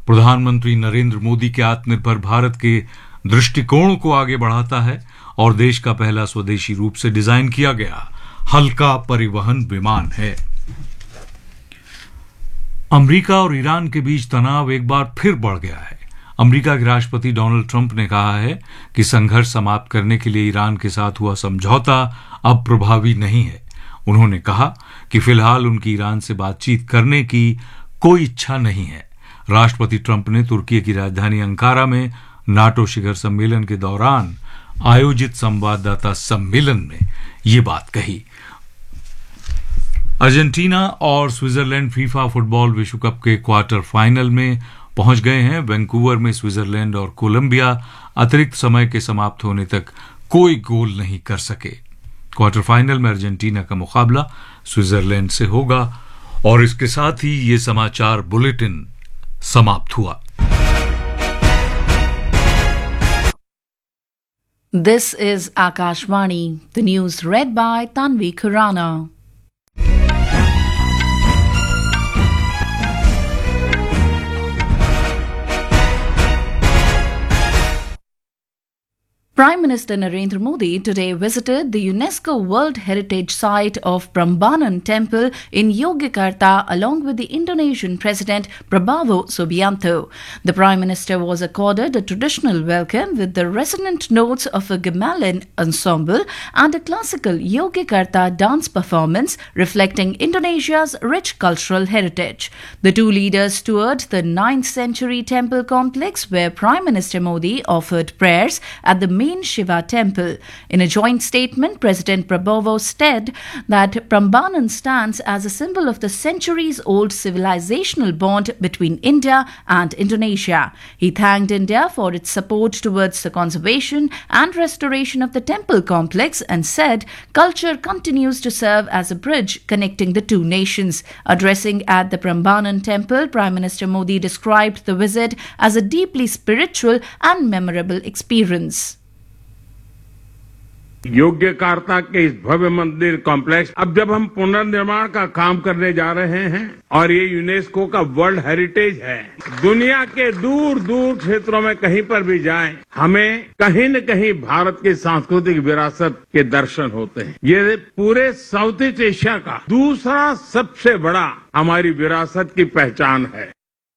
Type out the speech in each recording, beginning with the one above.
प्रधानमंत्री नरेंद्र मोदी के आत्मनिर्भर भारत के दृष्टिकोण को आगे बढ़ाता है और देश का पहला स्वदेशी रूप से डिजाइन किया गया हल्का परिवहन विमान है। अमेरिका और ईरान के बीच तनाव एक बार फिर बढ़ गया है। अमेरिका के राष्ट्रपति डोनाल्ड ट्रंप ने कहा है कि संघर्ष समाप्त करने के लिए ईरान के साथ हुआ समझौता अब प्रभावी नहीं है। उन्होंने कहा कि फिलहाल उनकी ईरान से बातचीत करने की कोई इच्छा नहीं है। राष्ट्रपति ट्रंप ने तुर्की की राजधानी अंकारा में नाटो शिखर सम्मेलन के दौरान आयोजित संवाददाता सम्मेलन में ये बात कही। अर्जेंटीना और स्विट्जरलैंड फीफा फुटबॉल विश्व कप के क्वार्टर फाइनल में पहुंच गए हैं। वैंकूवर में स्विट्जरलैंड और कोलंबिया अतिरिक्त समय के समाप्त होने तक कोई गोल नहीं कर सके। क्वार्टर फाइनल में अर्जेंटीना का मुकाबला स्विट्जरलैंड से होगा। और इसके साथ ही ये समाचार बुलेटिन समाप्त हुआ। This is Akashvani, the news read by Tanvi Khurana. Prime Minister Narendra Modi today visited the UNESCO World Heritage Site of Prambanan Temple in Yogyakarta along with the Indonesian President Prabowo Subianto. The Prime Minister was accorded a traditional welcome with the resonant notes of a gamelan ensemble and a classical Yogyakarta dance performance reflecting Indonesia's rich cultural heritage. The two leaders toured the 9th century temple complex where Prime Minister Modi offered prayers at the main Shiva temple. In a joint statement, President Prabowo said that Prambanan stands as a symbol of the centuries-old civilizational bond between India and Indonesia. He thanked India for its support towards the conservation and restoration of the temple complex and said culture continues to serve as a bridge connecting the two nations. Addressing at the Prambanan temple, Prime Minister Modi described the visit as a deeply spiritual and memorable experience. Yogyakarta के इस भव्य मंदिर complex अब जब हम पुनर्निर्माण का काम करने जा रहे हैं और ये यूनेस्को का वर्ल्ड हेरिटेज है, दुनिया के दूर दूर क्षेत्रों में कहीं पर भी जाएं, हमें कहीं न कहीं भारत की सांस्कृतिक विरासत के दर्शन होते हैं। ये पूरे साउथ ईस्ट एशिया का दूसरा सबसे बड़ा हमारी विरासत की पहचान है।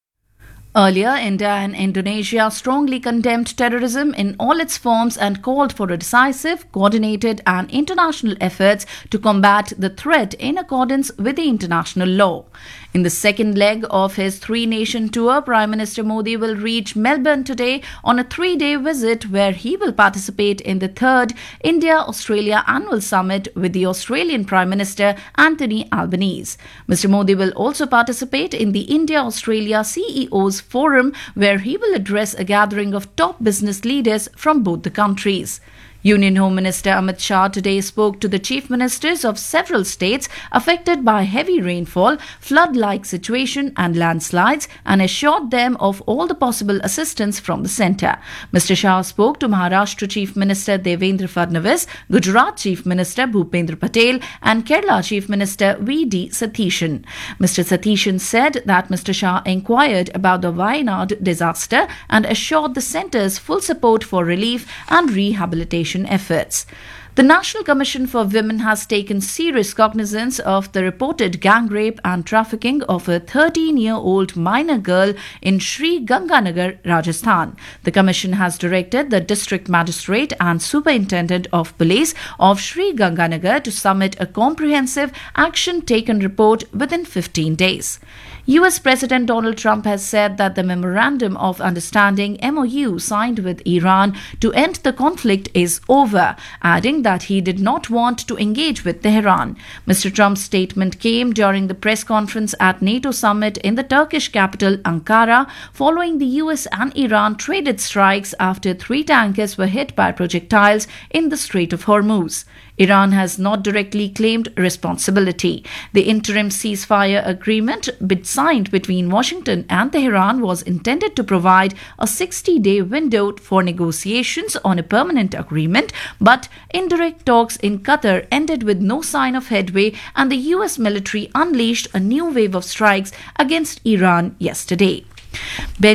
Earlier, India and Indonesia strongly condemned terrorism in all its forms and called for a decisive, coordinated and international efforts to combat the threat in accordance with the international law. In the second leg of his three-nation tour, Prime Minister Modi will reach Melbourne today on a 3-day visit where he will participate in the 3rd India-Australia Annual Summit with the Australian Prime Minister Anthony Albanese. Mr. Modi will also participate in the India-Australia CEOs Forum where he will address a gathering of top business leaders from both the countries. Union Home Minister Amit Shah today spoke to the chief ministers of several states affected by heavy rainfall, flood-like situation and landslides and assured them of all the possible assistance from the centre. Mr. Shah spoke to Maharashtra Chief Minister Devendra Fadnavis, Gujarat Chief Minister Bhupendra Patel and Kerala Chief Minister V.D. Satheeshan. Mr. Satheeshan said that Mr. Shah inquired about the Wayanad disaster and assured the centre's full support for relief and rehabilitation efforts. The National Commission for Women has taken serious cognizance of the reported gang rape and trafficking of a 13-year-old minor girl in Sri Ganganagar, Rajasthan. The Commission has directed the District Magistrate and Superintendent of Police of Sri Ganganagar to submit a comprehensive action taken report within 15 days. US President Donald Trump has said that the Memorandum of Understanding MOU signed with Iran to end the conflict is over, adding that he did not want to engage with Tehran. Mr. Trump's statement came during the press conference at NATO summit in the Turkish capital Ankara following the US and Iran traded strikes after 3 tankers were hit by projectiles in the Strait of Hormuz. Iran has not directly claimed responsibility. The interim ceasefire agreement signed between Washington and Tehran was intended to provide a 60-day window for negotiations on a permanent agreement, but indirect talks in Qatar ended with no sign of headway and the US military unleashed a new wave of strikes against Iran yesterday.